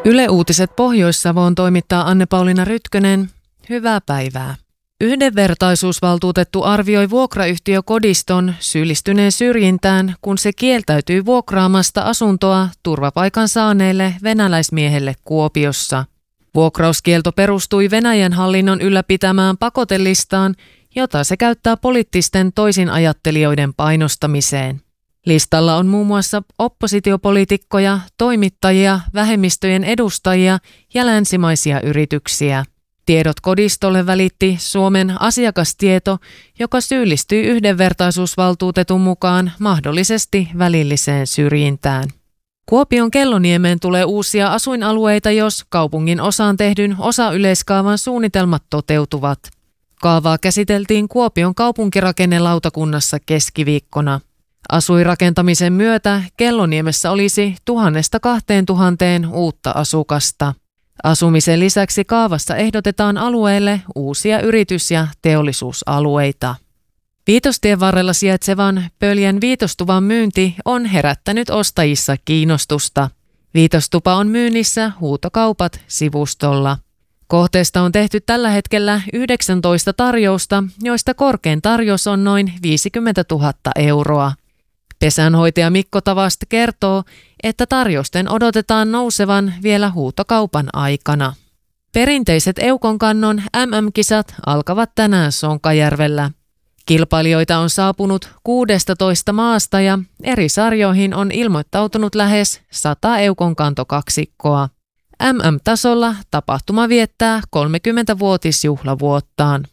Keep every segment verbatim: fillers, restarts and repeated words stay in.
Yle Uutiset Pohjois-Savoon toimittaa Anne-Pauliina Rytkönen. Hyvää päivää. Yhdenvertaisuusvaltuutettu arvioi vuokrayhtiö Kodiston syyllistyneen syrjintään, kun se kieltäytyy vuokraamasta asuntoa turvapaikan saaneelle venäläismiehelle Kuopiossa. Vuokrauskielto perustui Venäjän hallinnon ylläpitämään pakotelistaan, jota se käyttää poliittisten toisinajattelijoiden painostamiseen. Listalla on muun muassa oppositiopoliitikkoja, toimittajia, vähemmistöjen edustajia ja länsimaisia yrityksiä. Tiedot Kodistolle välitti Suomen asiakastieto, joka syyllistyy yhdenvertaisuusvaltuutetun mukaan mahdollisesti välilliseen syrjintään. Kuopion Kelloniemeen tulee uusia asuinalueita, jos kaupungin osaan tehdyn osayleiskaavan suunnitelmat toteutuvat. Kaavaa käsiteltiin Kuopion kaupunkirakennelautakunnassa keskiviikkona. Asuinrakentamisen myötä Kelloniemessä olisi tuhannesta kahteen tuhanteen uutta asukasta. Asumisen lisäksi kaavassa ehdotetaan alueelle uusia yritys- ja teollisuusalueita. Viitostien varrella sijaitsevan Pöljän viitostuvan myynti on herättänyt ostajissa kiinnostusta. Viitostupa on myynnissä Huutokaupat-sivustolla. Kohteesta on tehty tällä hetkellä yhdeksäntoista tarjousta, joista korkein tarjous on noin viisikymmentätuhatta euroa. Pesänhoitaja Mikko Tavast kertoo, että tarjousten odotetaan nousevan vielä huutokaupan aikana. Perinteiset Eukonkannon M M-kisat alkavat tänään Sonkajärvellä. Kilpailijoita on saapunut kuudestatoista maasta ja eri sarjoihin on ilmoittautunut lähes sata Eukonkantokaksikkoa. M M-tasolla tapahtuma viettää kolmekymmentävuotisjuhlavuottaan.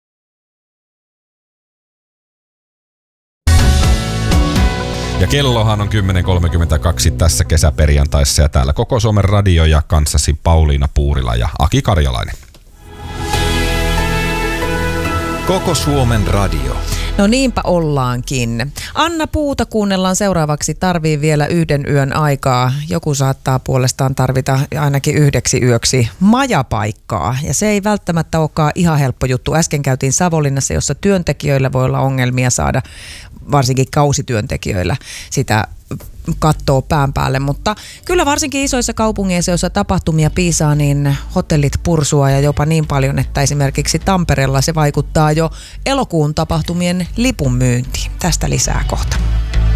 Ja kellohan on kymmenen kolmekymmentäkaksi tässä kesäperjantaissa ja täällä Koko Suomen Radio ja kanssasi Pauliina Puurila ja Aki Karjalainen. Koko Suomen Radio. No niinpä ollaankin. Anna Puuta kuunnellaan seuraavaksi. Tarvii vielä yhden yön aikaa. Joku saattaa puolestaan tarvita ainakin yhdeksi yöksi majapaikkaa. Ja se ei välttämättä olekaan ihan helppo juttu. Äsken käytiin Savonlinnassa, jossa työntekijöillä voi olla ongelmia saada, varsinkin kausityöntekijöillä, sitä kattoo pään päälle, mutta kyllä varsinkin isoissa kaupungeissa, joissa tapahtumia piisaa, niin hotellit pursua ja jopa niin paljon, että esimerkiksi Tampereella se vaikuttaa jo elokuun tapahtumien lipun myyntiin. Tästä lisää kohta.